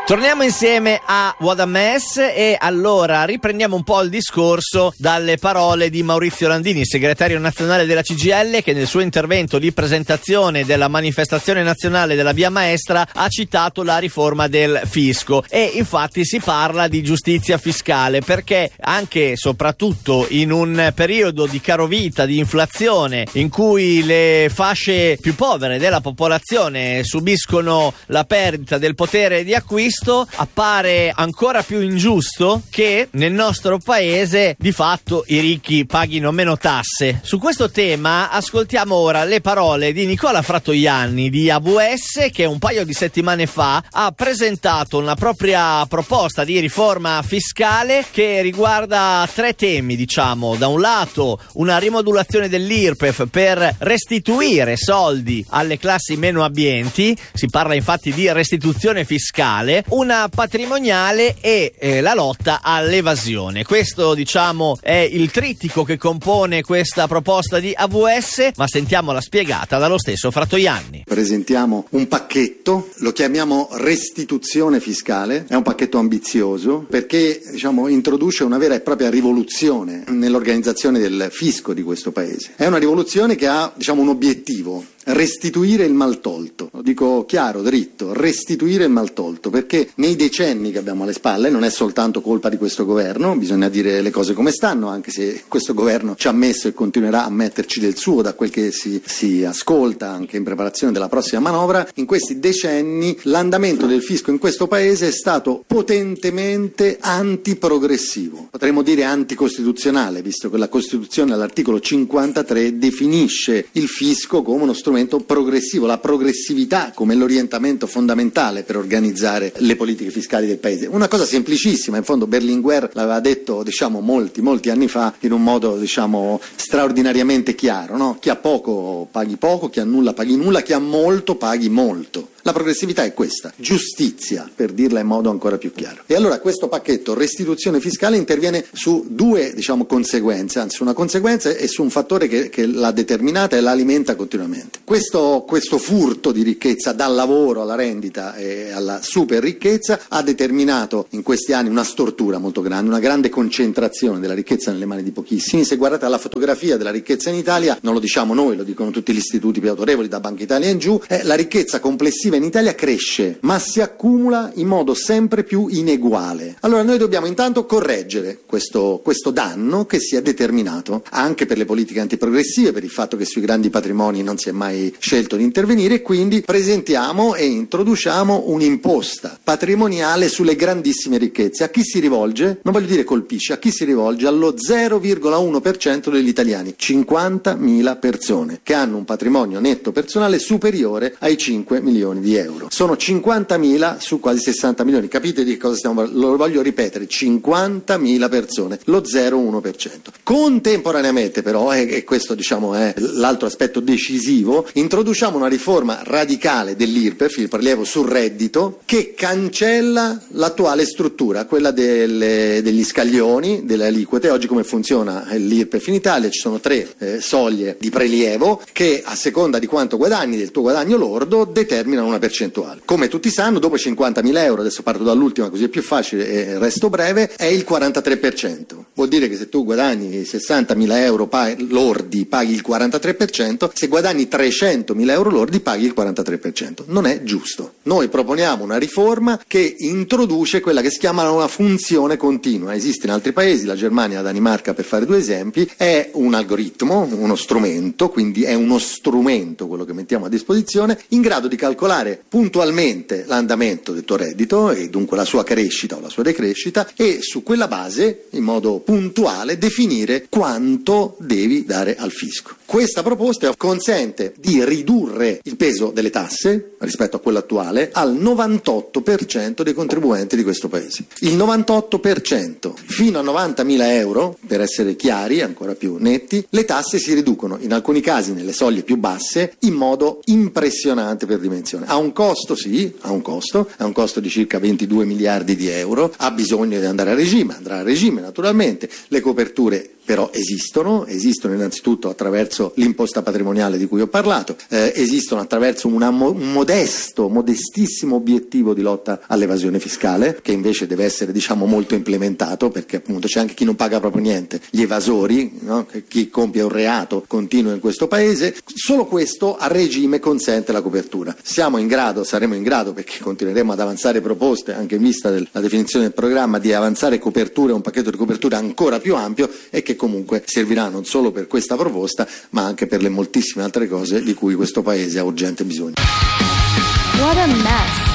Torniamo insieme a What a Mess e allora riprendiamo un po' il discorso dalle parole di Maurizio Landini, segretario nazionale della CGIL, che nel suo intervento di presentazione della manifestazione nazionale della Via Maestra ha citato la riforma del fisco e infatti si parla di giustizia fiscale perché anche e soprattutto in un periodo di carovita, di inflazione in cui le fasce più povere della popolazione subiscono la perdita del potere di acquisto, appare ancora più ingiusto che nel nostro paese di fatto i ricchi paghino meno tasse. Su questo tema ascoltiamo ora le parole di Nicola Fratoianni di AVS, che un paio di settimane fa ha presentato una propria proposta di riforma fiscale che riguarda tre temi, diciamo. Da un lato una rimodulazione dell'IRPEF per restituire soldi alle classi meno abbienti, si parla infatti di restituzione fiscale, una patrimoniale e la lotta all'evasione. Questo, diciamo, è il trittico che compone questa proposta di AVS, ma sentiamola spiegata dallo stesso Fratoianni. Presentiamo un pacchetto, lo chiamiamo restituzione fiscale, è un pacchetto ambizioso perché, diciamo, introduce una vera e propria rivoluzione nell'organizzazione del fisco di questo paese. È una rivoluzione che ha, diciamo, un obiettivo: restituire il maltolto. Lo dico chiaro, dritto, restituire il maltolto, perché nei decenni che abbiamo alle spalle non è soltanto colpa di questo governo, bisogna dire le cose come stanno, anche se questo governo ci ha messo e continuerà a metterci del suo da quel che si ascolta anche in preparazione della prossima manovra. In questi decenni l'andamento del fisco in questo paese è stato potentemente antiprogressivo, potremmo dire anticostituzionale, visto che la Costituzione all'articolo 53 definisce il fisco come uno strumento progressivo, la progressività come l'orientamento fondamentale per organizzare le politiche fiscali del paese. Una cosa semplicissima, in fondo Berlinguer l'aveva detto, diciamo, molti anni fa in un modo, diciamo, straordinariamente chiaro, no? Chi ha poco paghi poco, chi ha nulla paghi nulla, chi ha molto paghi molto. La progressività è questa, giustizia, per dirla in modo ancora più chiaro. E allora questo pacchetto restituzione fiscale interviene su due, diciamo, conseguenze, anzi una conseguenza e su un fattore che l'ha determinata e la alimenta continuamente. Questo furto di ricchezza dal lavoro alla rendita e alla super ricchezza ha determinato in questi anni una stortura molto grande, una grande concentrazione della ricchezza nelle mani di pochissimi. Se guardate la fotografia della ricchezza in Italia, non lo diciamo noi, lo dicono tutti gli istituti più autorevoli, da Banca Italia in giù, la ricchezza complessiva in Italia cresce, ma si accumula in modo sempre più ineguale. Allora noi dobbiamo intanto correggere questo danno che si è determinato anche per le politiche antiprogressive, per il fatto che sui grandi patrimoni non si è mai scelto di intervenire, e quindi presentiamo e introduciamo un'imposta patrimoniale sulle grandissime ricchezze. A chi si rivolge? Non voglio dire colpisce, a chi si rivolge? Allo 0,1% degli italiani, 50.000 persone che hanno un patrimonio netto personale superiore ai 5 milioni di euro. Sono 50.000 su quasi 60 milioni. Capite di cosa stiamo parlando? Lo voglio ripetere: 50.000 persone, lo 0,1%. Contemporaneamente però, e questo, diciamo, è l'altro aspetto decisivo, introduciamo una riforma radicale dell'IRPEF, il prelievo sul reddito, che cancella l'attuale struttura, quella degli scaglioni, delle aliquote. Oggi come funziona l'IRPEF in Italia? Ci sono tre soglie di prelievo che, a seconda di quanto guadagni, del tuo guadagno lordo, determinano una percentuale. Come tutti sanno, dopo 50.000 euro, adesso parto dall'ultima così è più facile e resto breve, è il 43%. Vuol dire che se tu guadagni 60.000 euro lordi paghi il 43%, se guadagni 300.000 euro lordi paghi il 43%. Non è giusto. Noi proponiamo una riforma che introduce quella che si chiama una funzione continua. Esiste in altri paesi, la Germania, la Danimarca, per fare due esempi. È un algoritmo, uno strumento, quindi è uno strumento quello che mettiamo a disposizione, in grado di calcolare puntualmente l'andamento del tuo reddito e dunque la sua crescita o la sua decrescita, e su quella base, in modo puntuale, definire quanto devi dare al fisco. Questa proposta consente di ridurre il peso delle tasse rispetto a quello attuale al 98% dei contribuenti di questo paese. Il 98%. Fino a 90.000 euro, per essere chiari, ancora più netti, le tasse si riducono, in alcuni casi nelle soglie più basse, in modo impressionante per dimensione. Ha un costo, sì, ha un costo di circa 22 miliardi di euro, ha bisogno di andare a regime, andrà a regime naturalmente, le coperture però esistono innanzitutto attraverso l'imposta patrimoniale di cui ho parlato, esistono attraverso un modestissimo obiettivo di lotta all'evasione fiscale, che invece deve essere molto implementato, perché appunto c'è anche chi non paga proprio niente, gli evasori, no? Chi compie un reato continua in questo paese. Solo questo a regime consente la copertura. Saremo in grado, perché continueremo ad avanzare proposte anche in vista della definizione del programma, di avanzare coperture, un pacchetto di copertura ancora più ampio, e che comunque servirà non solo per questa proposta ma anche per le moltissime altre cose di cui questo paese ha urgente bisogno. What a mess.